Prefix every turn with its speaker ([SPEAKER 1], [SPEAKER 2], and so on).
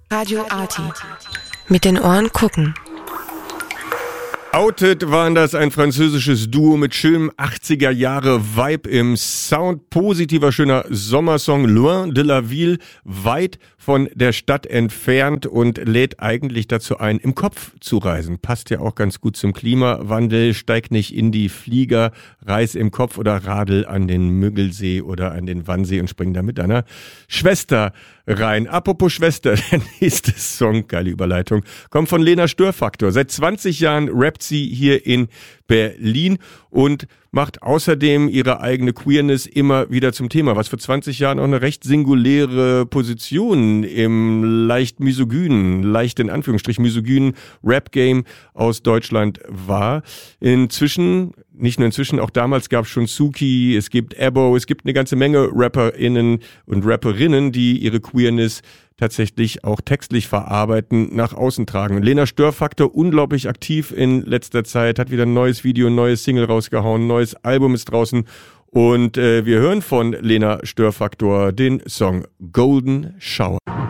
[SPEAKER 1] Radio Arty. Mit den Ohren gucken.
[SPEAKER 2] Outed waren das, ein französisches Duo mit schönem 80er-Jahre-Vibe im Sound. Positiver, schöner Sommersong, Loin de la Ville, weit von der Stadt entfernt und lädt eigentlich dazu ein, im Kopf zu reisen. Passt ja auch ganz gut zum Klimawandel. Steig nicht in die Flieger, reis im Kopf oder radel an den Müggelsee oder an den Wannsee und spring da mit deiner Schwester rein. Apropos Schwester, der nächste Song, geile Überleitung, kommt von Lena Störfaktor. Seit 20 Jahren rappt sie hier in Berlin und macht außerdem ihre eigene Queerness immer wieder zum Thema, was vor 20 Jahren auch eine recht singuläre Position im leicht misogynen, leicht in Anführungsstrichen misogynen Rap-Game aus Deutschland war. Inzwischen, nicht nur inzwischen, auch damals gab es schon Suki, es gibt Ebo, es gibt eine ganze Menge RapperInnen und Rapperinnen, die ihre Queerness tatsächlich auch textlich verarbeiten, nach außen tragen. Lena Störfaktor, unglaublich aktiv in letzter Zeit, hat wieder ein neues Video, ein neues Single rausgehauen, ein neues Album ist draußen und wir hören von Lena Störfaktor den Song Golden Shower.